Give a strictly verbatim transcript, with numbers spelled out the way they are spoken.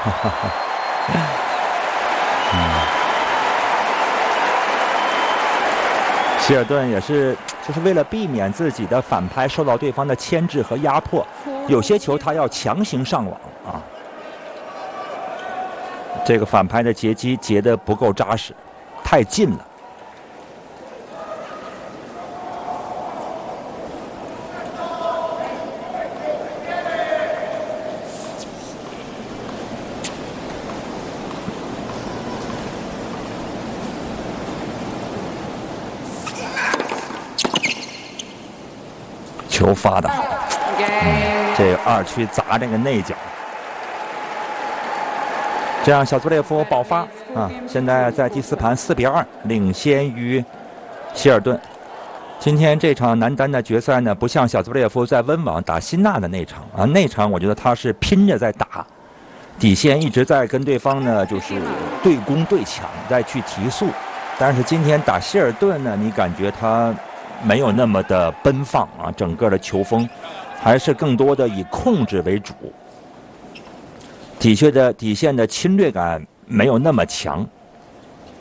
嗯，希尔顿也是，就是为了避免自己的反拍受到对方的牵制和压迫，有些球他要强行上网啊。这个反拍的截击截得不够扎实，太近了。球发的好，嗯，这二区砸这个内角，这样小佐列夫爆发啊！现在在第四盘四比二领先于希尔顿。今天这场男单的决赛呢，不像小佐列夫在温网打辛纳的那场啊，那场我觉得他是拼着在打，底线一直在跟对方呢就是对攻对抢，再去提速。但是今天打希尔顿呢，你感觉他没有那么的奔放啊，整个的球风还是更多的以控制为主，底线的底线的侵略感没有那么强。